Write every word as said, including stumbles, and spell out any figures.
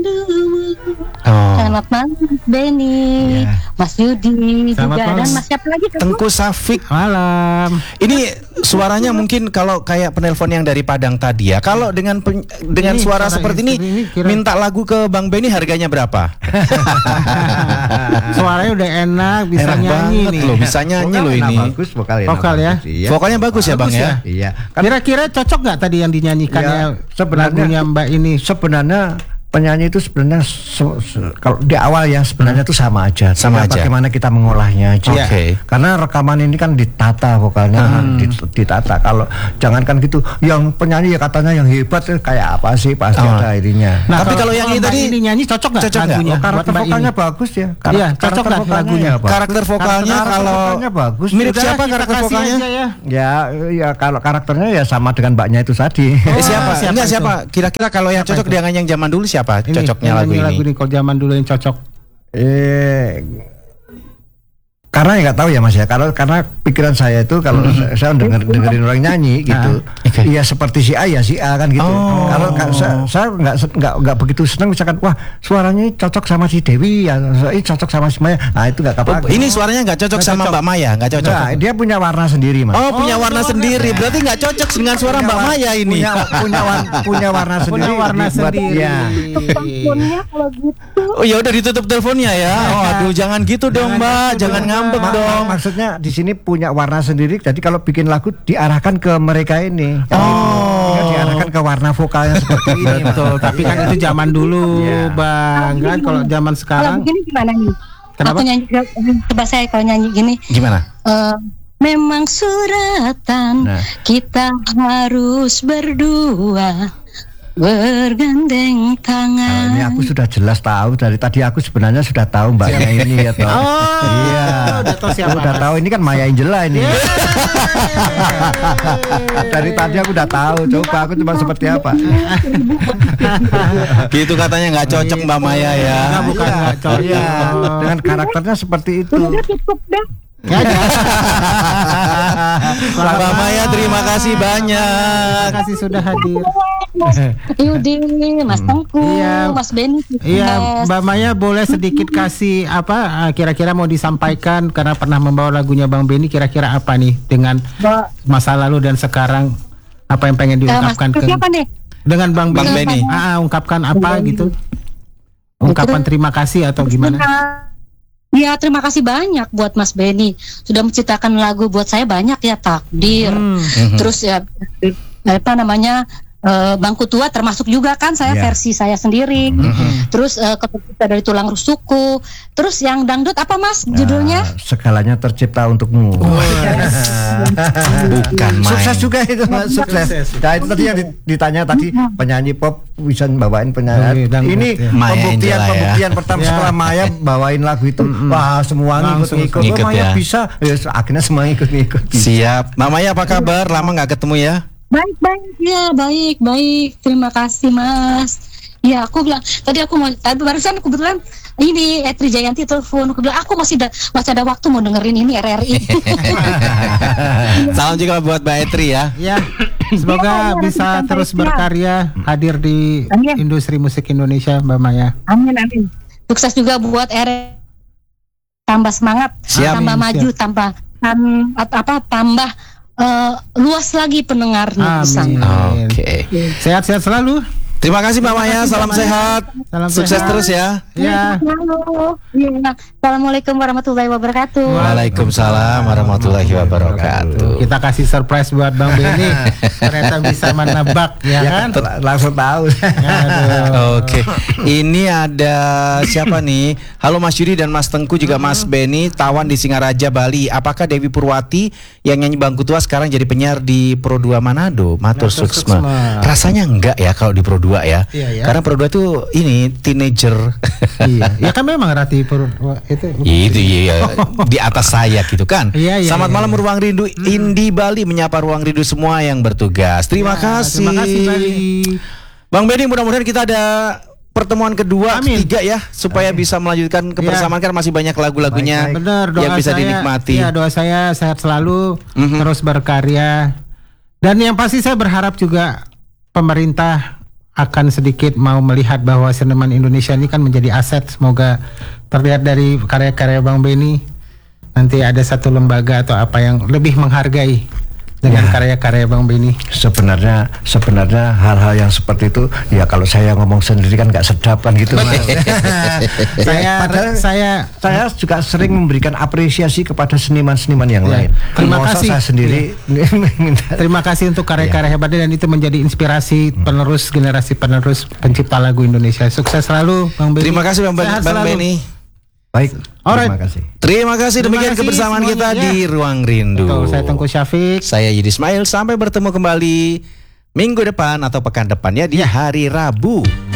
Oh. Selamat malam Benny, yeah. Mas Yudi Selamat juga malam. dan Mas siapa lagi? Tengku Safik. Malam. Ini suaranya mungkin kalau kayak penelpon yang dari Padang tadi ya. Kalau dengan pen, dengan Ini suara suara seperti ini, ini kira- minta lagu ke Bang Benny harganya berapa? Suaranya udah enak, bisa Enak nyanyi banget nih. loh, bisa nyanyi loh ini. Bagus vokalnya. Vokal ya? Iya. Vokalnya bagus ya Bang Bagus ya. Iya. Kan Kira-kira cocok nggak tadi yang dinyanyikannya Ya, sebenarnya- lagunya Mbak ini? sebenarnya penyanyi itu sebenarnya se- se- kalau di awal ya sebenarnya itu sama aja. Sama Tinggal aja. Bagaimana kita mengolahnya aja. Oke. Karena rekaman ini kan ditata vokalnya, Hmm. dit- ditata. Kalau jangankan gitu, yang penyanyi ya katanya yang hebat eh, kayak apa sih pasti Oh. ada ininya. Nah, Tapi kalau yang ini Mbak tadi- ini nyanyi cocok nggak Cocok nggak? lagunya? Oh, buat karakter Mbak vokalnya ini? bagus ya. Iya, cocok nggak lagunya? bagus. Karakter vokalnya Karakter kalau vokalnya bagus. mirip Udahlah, siapa kita karakter kasih vokalnya? aja ya. Ya, ya kalau karakternya ya sama dengan mbaknya itu tadi. Eh, siapa? siapa Enggak itu? siapa? Kira-kira kalau yang Siapa cocok itu? dengan yang zaman dulu siapa? Ini, Cocoknya yang lagu nyanyi ini. lagu ini kalau zaman dulu yang cocok. Eh, karena ya nggak tahu ya Mas ya. Kalau karena pikiran saya itu kalau Mm-hmm. saya, saya denger, dengerin orang nyanyi gitu, Oke. ya seperti si A ya si A kan gitu. Oh. Kalau ka- saya saya nggak se- nggak nggak begitu senang misalkan wah suaranya cocok sama si Dewi ya, ini cocok sama si Maya. Nah itu nggak apa. Oh, ini suaranya nggak cocok Nggak sama cocok. Mbak Maya, nggak cocok. Nah, dia punya warna sendiri Mas. Oh, punya Oh, warna warna sendiri. Berarti nggak cocok dengan suara Mbak war- Maya ini. Punya punya, war- punya warna sendiri. Punya warna dibuat- sendiri. Ya. Teleponnya kalau gitu. Oh ya udah ditutup teleponnya ya. Oh aduh jangan gitu dong Jangan Mbak, gitu jangan dong, ngambek Mbak. dong. Maksudnya di sini punya warna sendiri. Jadi kalau bikin lagu diarahkan ke mereka ini. Oh. Tinggal diarahkan ke warna vokalnya seperti ini. Mas. Betul, tapi kan itu zaman dulu, Iya. Bang. Kan kalau zaman Kalau sekarang begini gimana nih? Kenapa? Aku nyanyi, coba saya kalau nyanyi gini. Gimana? eh, memang suratan Nah. kita harus berdua bergandeng Nah, tangan. ini aku sudah jelas tahu dari tadi aku sebenarnya sudah tahu mbaknya ini ya toh. Oh, Iya. udah tahu siapa. Udah tahu ini kan Maya Angela ini. Dari tadi aku udah tahu. Coba aku cuma seperti apa. Gitu katanya nggak cocok Mbak Maya ya. Enggak, bukan nggak cocok. Iya. Dengan karakternya seperti itu. Udah cukup dah. Mbak Maya terima kasih banyak. Terima kasih sudah hadir. Mas Yudi, Mas Tengku, Iya. Mas Benny. Iya, Mbak Maya boleh sedikit kasih apa eh, kira-kira mau disampaikan karena pernah membawa lagunya Bang Benny, kira-kira apa nih dengan Mbak, masa lalu dan sekarang apa yang pengen eh, Mas diungkapkan ke siapa nih? dengan Bang, Bang Benny? Benny. Ah, ah, ungkapkan apa Bang Benny. gitu? Ungkapan terima kasih atau gimana? Ya terima kasih banyak buat Mas Benny sudah menciptakan lagu buat saya banyak ya takdir. Hmm. Terus ya apa namanya eh, Bangku Tua termasuk juga kan saya Ya. versi saya sendiri. Terus eh, Ketercipta dari Tulang Rusukku. Terus yang dangdut apa Mas judulnya? Nah, segalanya tercipta untukmu. Bukan main. Sukses juga itu Mas, sukses. Nah itu tadi yang di- ditanya tadi penyanyi pop bisa bawain Oh, penyanyi. iya, dangdut, Ini ya. Maya pembuktian Angela ya. pembuktian pertama Ya. setelah Maya bawain lagu itu, wah semua Langsung ngikut-ngikut. ngikut Oh, Maya ya. bisa, ya, akhirnya semua ngikut-ngikut. Siap. Mbak Maya apa kabar? Lama nggak ketemu ya? Baik baik ya baik baik terima kasih Mas. Ya aku bilang tadi aku mau tadi barusan kebetulan ini Etri Jayanti telepon aku bilang aku masih ada masih ada waktu mau dengerin ini R R I. Salam juga buat Mbak Etri ya. Ya, semoga Iya, iya, bisa sampai terus siap. berkarya hadir di Amin. industri musik Indonesia, Mbak Maya. Amin amin. Sukses juga buat R R I. Tambah semangat, Siap. tambah Amin, maju, tambah tam- apa tambah eh, luas lagi pendengarnya bisa. Amin. Oke. Sehat-sehat selalu. Terima kasih Mbak Maya. kasih, Salam Mbak Maya. sehat. Salam Sukses sehat. terus ya. Ya. Halo. Ya. Assalamualaikum warahmatullahi wabarakatuh. Waalaikumsalam warahmatullahi wabarakatuh. Kita kasih surprise buat Bang Benny. Ternyata bisa menebak, ya, Ya kan? kan langsung tahu. Aduh. Oke, ini ada siapa nih? Halo Mas Yudi dan Mas Tengku juga Mas Benny, Tawan di Singaraja, Bali. Apakah Dewi Purwati yang nyanyi Bangku Tua sekarang jadi penyiar di Pro dua Manado? Matur Matur suksma. suksma. Rasanya enggak ya kalau di Pro dua ya. Iya, ya. Karena Pro dua tuh ini teenager. Iya, ya kan memang Rati Pur itu. Itu iya di atas saya gitu kan. Iya, iya, Selamat iya. malam Ruang Rindu Indi Bali, menyapa Ruang Rindu semua yang bertugas. Terima Ya, kasih. Terima kasih Bali. Bang Benny, mudah-mudahan kita ada pertemuan kedua, Amin. ketiga ya, supaya bisa melanjutkan kebersamaan, kan masih banyak lagu-lagunya Benar, doa yang bisa saya, dinikmati. Iya, doa saya sehat selalu, Mhm. terus berkarya. Dan yang pasti saya berharap juga pemerintah akan sedikit mau melihat bahwa seniman Indonesia ini kan menjadi aset. Semoga terlihat dari karya-karya Bang Benny nanti ada satu lembaga atau apa yang lebih menghargai dengan Ya. karya-karya Bang Benny. Sebenarnya sebenarnya hal-hal yang seperti itu ya kalau saya ngomong sendiri kan nggak sedap kan gitu. Mas. saya Padahal saya saya juga sering memberikan apresiasi kepada seniman-seniman yang Ya. lain. Terima Masa kasih. saya sendiri minta- terima kasih untuk karya-karya hebatnya dan itu menjadi inspirasi penerus generasi penerus pencipta lagu Indonesia. Sukses selalu Bang Benny. Terima kasih Bang, Sehat Bang selalu. Benny. Baik, Alright. terima kasih. Terima kasih Terima demikian kasih kebersamaan semuanya, kita ya. di Ruang Rindu. Betul, saya Tengku Syafiq. Saya Yudi Ismail, sampai bertemu kembali minggu depan atau pekan depan ya di hari Rabu.